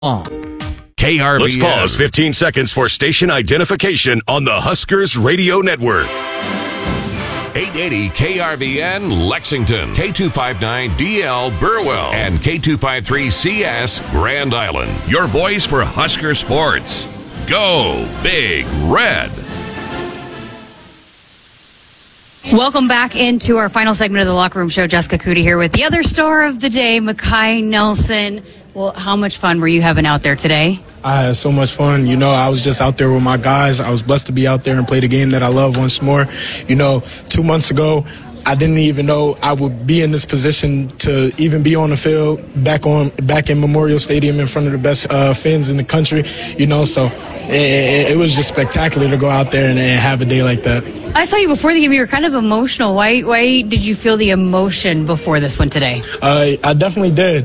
KRVN. Let's pause 15 seconds for station identification on the Huskers Radio Network. 880 KRVN Lexington, K259DL Burwell, and K253CS Grand Island. Your voice for Husker sports. Go Big Red. Welcome back into our final segment of the Locker Room Show. Jessica Cootie here with the other star of the day, Makai Nelson. Well, how much fun were you having out there today? I had so much fun. You know, I was just out there with my guys. I was blessed to be out there and play the game that I love once more. You know, 2 months ago, I didn't even know I would be in this position to even be on the field back in Memorial Stadium in front of the best fans in the country. You know, so it was just spectacular to go out there and have a day like that. I saw you before the game. You were kind of emotional. Why did you feel the emotion before this one today? I definitely did.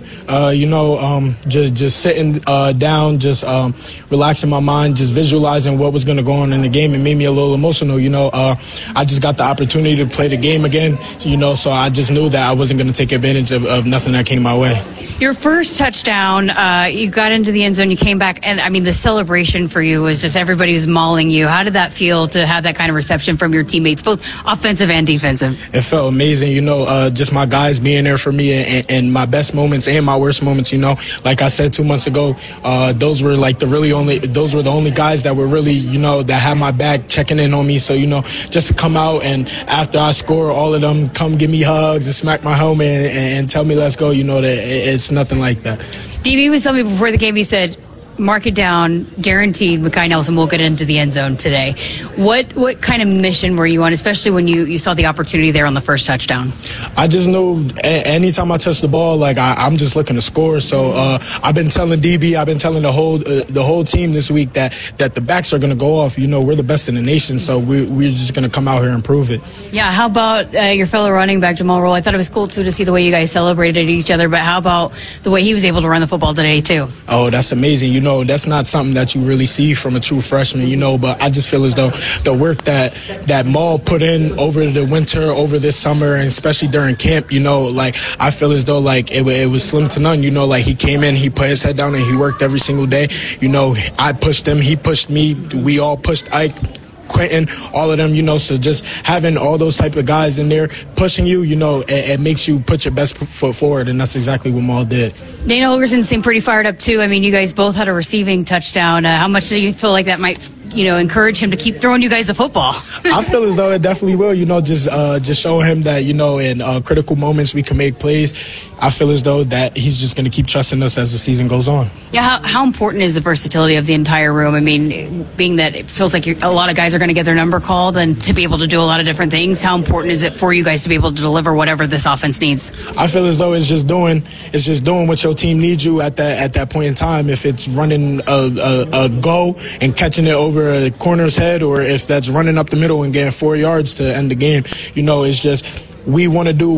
Just sitting down, just relaxing my mind, just visualizing what was going to go on in the game. It made me a little emotional. You know, I just got the opportunity to play the game again, you know, so I just knew that I wasn't going to take advantage of nothing that came my way. Your first touchdown, you got into the end zone, you came back, and I mean, the celebration for you was just everybody was mauling you. How did that feel to have that kind of reception from your teammates, both offensive and defensive? It felt amazing, you know, just my guys being there for me and my best moments and my worst moments, you know. Like I said 2 months ago, those were the only guys that were really, you know, that had my back checking in on me. So, you know, just to come out and after I score, all of them come give me hugs and smack my helmet and tell me let's go, you know, that it's nothing like that. DB was telling me before the game, he said, mark it down, guaranteed Makai Nelson will get into the end zone today. What kind of mission were you on, especially when you saw the opportunity there on the first touchdown? I just knew anytime I touch the ball, like I'm just looking to score. So I've been telling DB, I've been telling the whole team this week that the backs are going to go off. You know, we're the best in the nation, so we're just going to come out here and prove it. Yeah, how about your fellow running back, Jamal Roll? I thought it was cool, too, to see the way you guys celebrated each other, but how about the way he was able to run the football today, too? Oh, that's amazing. You know, that's not something that you really see from a true freshman, you know, but I just feel as though the work that Maul put in over the winter, over this summer, and especially during camp, you know, like I feel as though like it was slim to none, you know, like he came in, he put his head down and he worked every single day. You know, I pushed him, he pushed me, we all pushed Ike, Quentin, all of them, you know, so just having all those type of guys in there pushing you, you know, it makes you put your best foot forward, and that's exactly what Maul did. Dana Holgorsen seemed pretty fired up, too. I mean, you guys both had a receiving touchdown. How much do you feel like that might, you know, encourage him to keep throwing you guys the football? I feel as though it definitely will, you know, just showing him that, you know, in critical moments we can make plays. I feel as though that he's just going to keep trusting us as the season goes on. Yeah, how important is the versatility of the entire room? I mean, being that it feels like a lot of guys are going to get their number called and to be able to do a lot of different things, how important is it for you guys to be able to deliver whatever this offense needs? I feel as though it's just doing what your team needs you at that point in time. If it's running a go and catching it over a corner's head, or if that's running up the middle and getting 4 yards to end the game, you know, it's just we want to do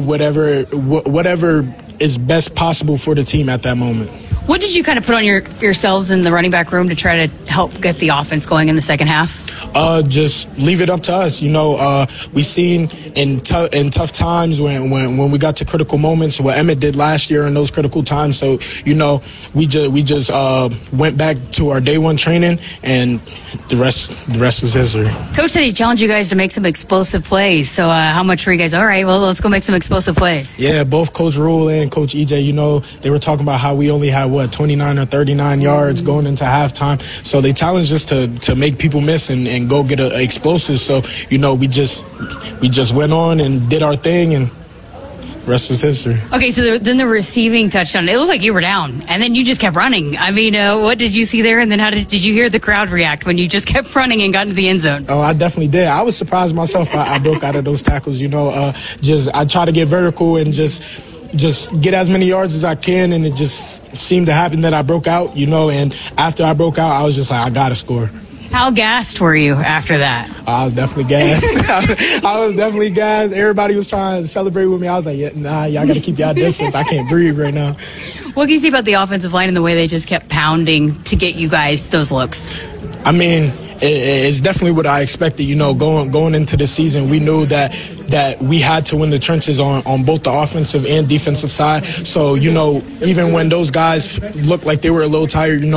whatever is best possible for the team at that moment. What did you kind of put on yourselves in the running back room to try to help get the offense going in the second half? Just leave it up to us. You know, we seen in tough times when we got to critical moments what Emmett did last year in those critical times. So, you know, we just went back to our day one training, and the rest was history. Coach said he challenged you guys to make some explosive plays. So how much were you guys? All right, well, let's go make some explosive plays. Yeah, both Coach Rule and Coach EJ, you know, they were talking about how we only had 29 or 39 yards going into halftime. So they challenged us to make people miss and go get an explosive. So, you know, we just went on and did our thing, and the rest is history. Okay, so then the receiving touchdown, it looked like you were down, and then you just kept running. I mean, what did you see there, and then how did you hear the crowd react when you just kept running and got into the end zone? Oh, I definitely did. I was surprised myself. I broke out of those tackles, you know. I try to get vertical and just get as many yards as I can, and it just seemed to happen that I broke out, you know, and after I broke out, I was just like, I got to score. How gassed were you after that? I was definitely gassed. I was definitely gassed. Everybody was trying to celebrate with me. I was like, yeah, nah, y'all got to keep y'all distance. I can't breathe right now. What can you see about the offensive line and the way they just kept pounding to get you guys those looks? I mean, it's definitely what I expected. You know, going into the season, we knew that that we had to win the trenches on both the offensive and defensive side. So, you know, even when those guys looked like they were a little tired, you know,